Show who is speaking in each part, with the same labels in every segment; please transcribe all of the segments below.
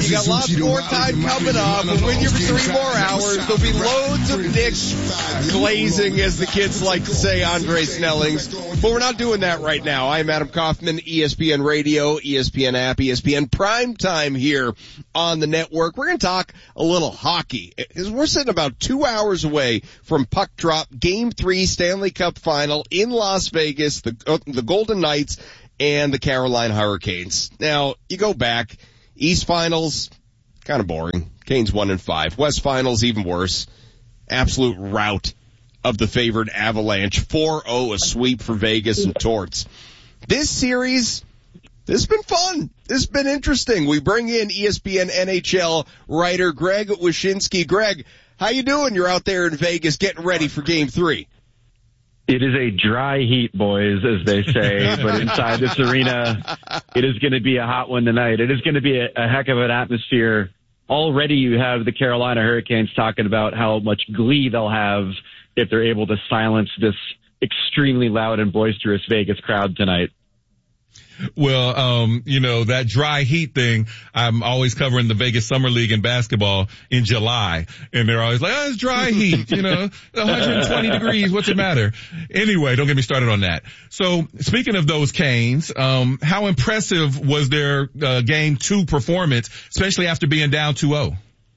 Speaker 1: You got lots more time coming up. We're with you for 3 more hours. There'll be loads of Nick glazing, as the kids like to say, Andre Snellings. But we're not doing that right now. I'm Adam Kaufman, ESPN Radio, ESPN app, ESPN Primetime here on the network. We're going to talk a little hockey. We're sitting about 2 hours away from puck drop, Game 3 Stanley Cup Final in Las Vegas, the Golden Knights and the Carolina Hurricanes. Now, you go back, East Finals, kind of boring. Canes 1-5. West Finals, even worse. Absolute rout of the favored Avalanche. 4-0, a sweep for Vegas and Torts. This series, this has been fun. This has been interesting. We bring in ESPN NHL writer Greg Wyshynski. Greg, how you doing? You're out there in Vegas getting ready for Game 3.
Speaker 2: It is a dry heat, boys, as they say, but inside this arena, it is going to be a hot one tonight. It is going to be a heck of an atmosphere. Already you have the Carolina Hurricanes talking about how much glee they'll have if they're able to silence this extremely loud and boisterous Vegas crowd tonight.
Speaker 3: Well, that dry heat thing, I'm always covering the Vegas Summer League in basketball in July. And they're always like, it's dry heat, 120 degrees. What's the matter? Anyway, don't get me started on that. So speaking of those Canes, how impressive was their Game 2 performance, especially after being down 2-0?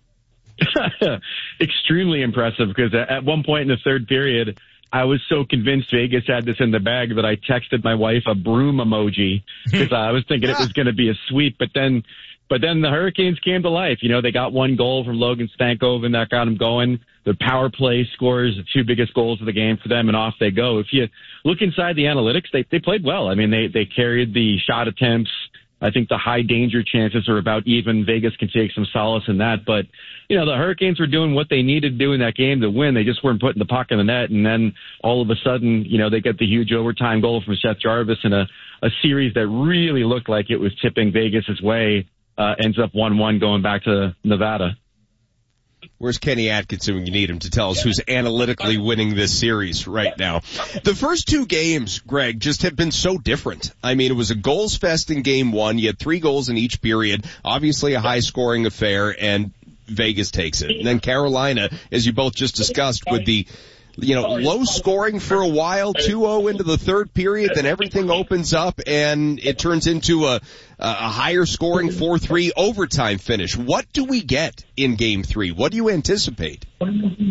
Speaker 2: Extremely impressive, because at one point in the third period, I was so convinced Vegas had this in the bag that I texted my wife a broom emoji because I was thinking it was going to be a sweep. But then the Hurricanes came to life. They got one goal from Logan Stankoven that got them going. The power play scores the 2 biggest goals of the game for them, and off they go. If you look inside the analytics, they played well. I mean, they carried the shot attempts. I think the high danger chances are about even. Vegas can take some solace in that. But, the Hurricanes were doing what they needed to do in that game to win. They just weren't putting the puck in the net. And then all of a sudden, they get the huge overtime goal from Seth Jarvis in a series that really looked like it was tipping Vegas' way, ends up 1-1 going back to Nevada.
Speaker 1: Where's Kenny Atkinson when you need him to tell us who's analytically winning this series right now? The first 2 games, Greg, just have been so different. I mean, it was a goals fest in Game 1. You had 3 goals in each period. Obviously a high-scoring affair, and Vegas takes it. And then Carolina, as you both just discussed, with the low scoring for a while, 2-0 into the third period, then everything opens up and it turns into a higher scoring 4-3 overtime finish. What do we get in Game 3? What do you anticipate?
Speaker 2: I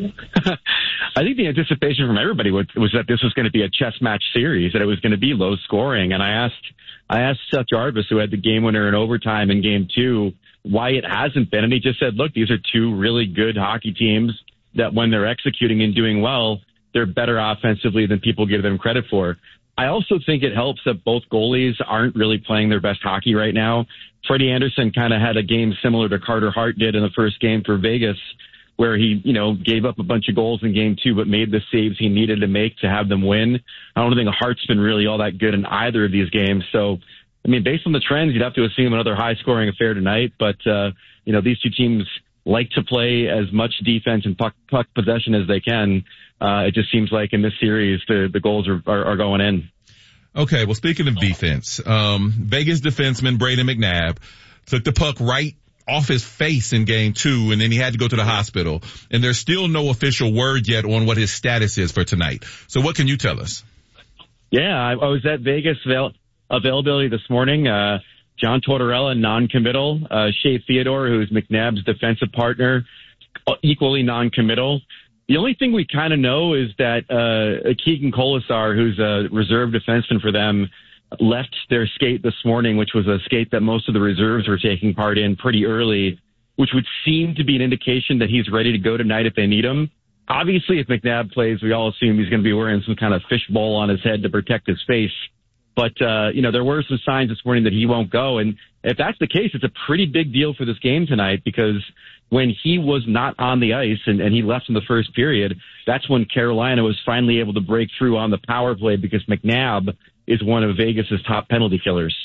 Speaker 2: think the anticipation from everybody was that this was going to be a chess match series, that it was going to be low scoring. And I asked Seth Jarvis, who had the game winner in overtime in Game 2, why it hasn't been. And he just said, look, these are 2 really good hockey teams that when they're executing and doing well, they're better offensively than people give them credit for. I also think it helps that both goalies aren't really playing their best hockey right now. Freddie Anderson kind of had a game similar to Carter Hart did in the first game for Vegas, where he, gave up a bunch of goals in Game 2, but made the saves he needed to make to have them win. I don't think Hart's been really all that good in either of these games. So, I mean, based on the trends, you'd have to assume another high-scoring affair tonight. But, these 2 teams like to play as much defense and puck possession as they can. It just seems like in this series, the goals are going in.
Speaker 3: Okay, well, speaking of defense, Vegas defenseman Brayden McNabb took the puck right off his face in Game 2, and then he had to go to the hospital. And there's still no official word yet on what his status is for tonight. So what can you tell us?
Speaker 2: Yeah, I was at Vegas availability this morning. John Tortorella, non-committal. Shea Theodore, who's McNabb's defensive partner, equally non-committal. The only thing we kind of know is that Keegan Colasar, who's a reserve defenseman for them, left their skate this morning, which was a skate that most of the reserves were taking part in pretty early, which would seem to be an indication that he's ready to go tonight if they need him. Obviously, if McNabb plays, we all assume he's going to be wearing some kind of fishbowl on his head to protect his face. But, there were some signs this morning that he won't go. And if that's the case, it's a pretty big deal for this game tonight, because when he was not on the ice and he left in the first period, that's when Carolina was finally able to break through on the power play, because McNabb is one of Vegas's top penalty killers.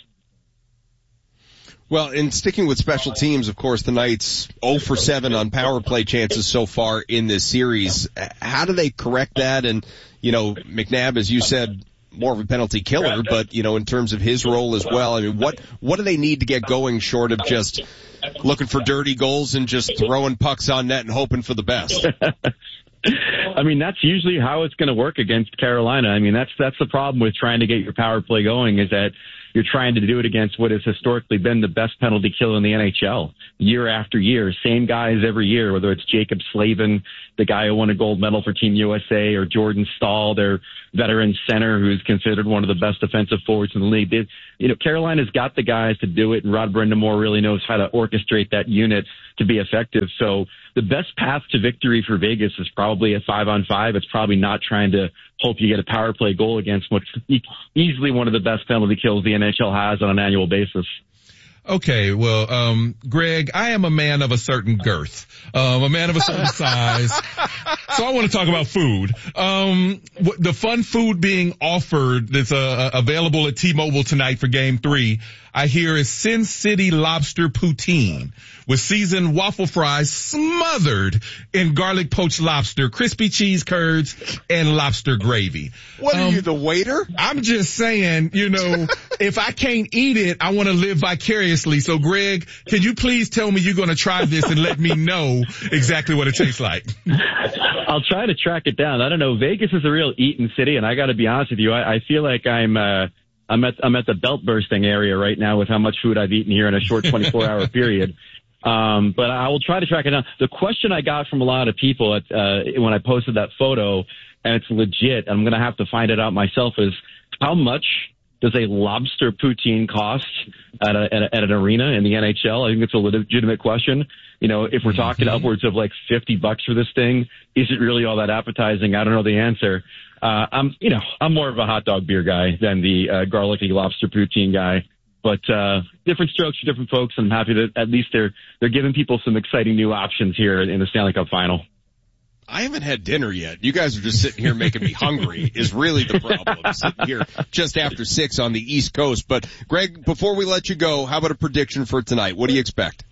Speaker 1: Well, in sticking with special teams, of course, the Knights 0 for 7 on power play chances so far in this series. How do they correct that? And, McNabb, as you said, more of a penalty killer, but, in terms of his role as well, I mean, what do they need to get going short of just looking for dirty goals and just throwing pucks on net and hoping for the best.
Speaker 2: I mean, that's usually how it's going to work against Carolina. I mean, that's the problem with trying to get your power play going, is that you're trying to do it against what has historically been the best penalty kill in the NHL year after year. Same guys every year, whether it's Jacob Slavin, the guy who won a gold medal for Team USA, or Jordan Staal, their veteran center, who's considered one of the best defensive forwards in the league. Carolina's got the guys to do it, and Rod Brind'Amour really knows how to orchestrate that unit to be effective. So the best path to victory for Vegas is probably a 5-on-5. It's probably not trying to hope you get a power play goal against what's easily one of the best penalty kills the NHL has on an annual basis.
Speaker 3: Okay, well, Greg, I am a man of a certain girth, a man of a certain size, so I want to talk about food. The fun food being offered that's available at T-Mobile tonight for Game 3, I hear, is Sin City Lobster Poutine with seasoned waffle fries smothered in garlic poached lobster, crispy cheese curds, and lobster gravy.
Speaker 1: What are you, the waiter?
Speaker 3: I'm just saying, if I can't eat it, I want to live vicariously. So, Greg, can you please tell me you're going to try this and let me know exactly what it tastes like?
Speaker 2: I'll try to track it down. I don't know. Vegas is a real eating city, and I got to be honest with you. I feel like I'm at the belt bursting area right now with how much food I've eaten here in a short 24-hour period. But I will try to track it down. The question I got from a lot of people when I posted that photo, and it's legit, I'm going to have to find it out myself, is how much does a lobster poutine cost at an arena in the NHL? I think it's a legitimate question. If we're talking upwards of like $50 for this thing, is it really all that appetizing? I don't know the answer. I'm more of a hot dog beer guy than the garlicky lobster poutine guy. But different strokes for different folks, and I'm happy that at least they're giving people some exciting new options here in the Stanley Cup Final.
Speaker 1: I haven't had dinner yet. You guys are just sitting here making me hungry is really the problem. Sitting here just after 6 on the East Coast. But, Greg, before we let you go, how about a prediction for tonight? What do you expect?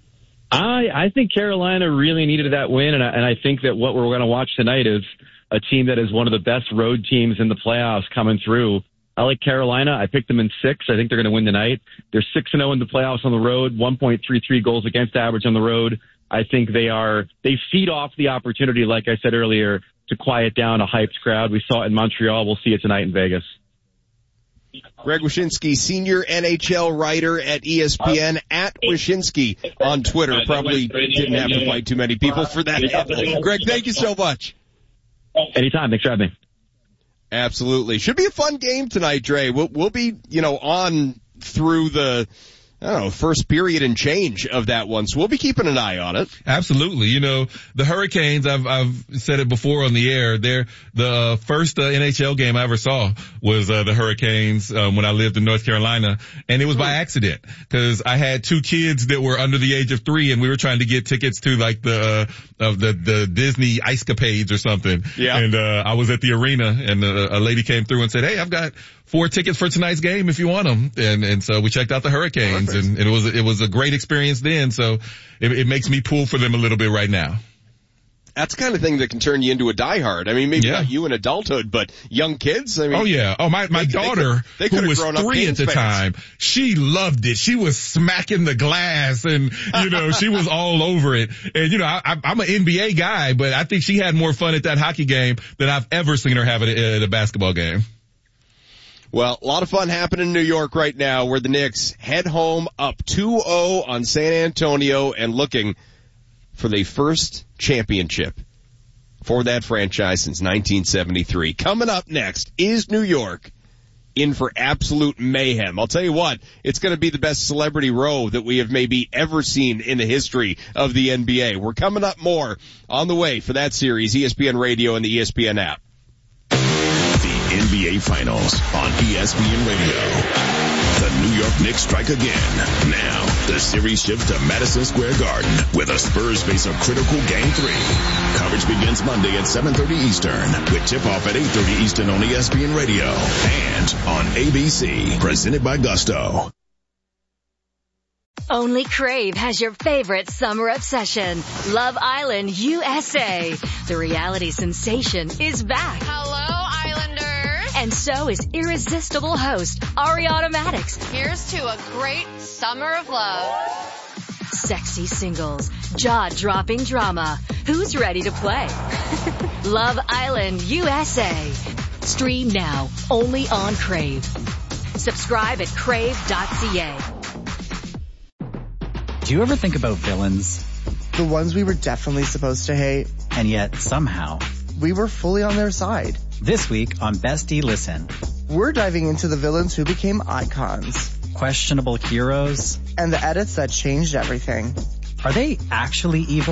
Speaker 2: I think Carolina really needed that win, and I think that what we're going to watch tonight is a team that is one of the best road teams in the playoffs coming through. I like Carolina. I picked them in 6. I think they're going to win tonight. They're 6-0 in the playoffs on the road, 1.33 goals against average on the road. I think they feed off the opportunity, like I said earlier, to quiet down a hyped crowd. We saw it in Montreal. We'll see it tonight in Vegas.
Speaker 1: Greg Wyshynski, senior NHL writer at ESPN, at Wyshynski on Twitter. Probably didn't have to fight too many people for that handle. Greg, thank you so much.
Speaker 2: Anytime. Thanks for having me.
Speaker 1: Absolutely. Should be a fun game tonight, Dre. We'll be, on through the, first period and change of that one. So we'll be keeping an eye on it.
Speaker 3: Absolutely. The Hurricanes, I've said it before on the air, they're the first NHL game I ever saw was the Hurricanes when I lived in North Carolina, and it was by accident because I had 2 kids that were under the age of 3, and we were trying to get tickets to like the Disney Ice-capades or something.
Speaker 1: Yeah.
Speaker 3: And I was at the arena, and a lady came through and said, "Hey, I've got 4 tickets for tonight's game if you want them." And so we checked out the Hurricanes. Perfect. And it was a great experience then. So it makes me pull for them a little bit right now.
Speaker 1: That's the kind of thing that can turn you into a diehard. I mean, maybe not you in adulthood, but young kids. I mean,
Speaker 3: oh yeah. Oh, my daughter, who was 3 at the time, she loved it. She was smacking the glass and, she was all over it. And, I'm an NBA guy, but I think she had more fun at that hockey game than I've ever seen her have at a basketball game.
Speaker 1: Well, a lot of fun happening in New York right now where the Knicks head home up 2-0 on San Antonio and looking for their first championship for that franchise since 1973. Coming up next is New York in for absolute mayhem. I'll tell you what, it's going to be the best celebrity row that we have maybe ever seen in the history of the NBA. We're coming up more on the way for that series, ESPN Radio and the ESPN app.
Speaker 4: NBA Finals on ESPN Radio. The New York Knicks strike again. Now, the series shifts to Madison Square Garden with a Spurs face a critical Game 3. Coverage begins Monday at 7:30 Eastern with tip-off at 8:30 Eastern on ESPN Radio and on ABC. Presented by Gusto.
Speaker 5: Only Crave has your favorite summer obsession, Love Island USA. The reality sensation is back.
Speaker 6: Hello, Islanders.
Speaker 5: And so is irresistible host Ariana Madix.
Speaker 6: Here's to a great summer of love.
Speaker 5: sexy singles, jaw-dropping drama. Who's ready to play? Love Island USA. Stream now, only on Crave. Subscribe at crave.ca.
Speaker 7: Do you ever think about villains?
Speaker 8: The ones we were definitely supposed to hate.
Speaker 7: And yet, somehow,
Speaker 8: we were fully on their side.
Speaker 7: This week on Bestie Listen.
Speaker 8: We're diving into the villains who became icons.
Speaker 7: Questionable heroes.
Speaker 8: And the edits that changed everything.
Speaker 7: Are they actually evil?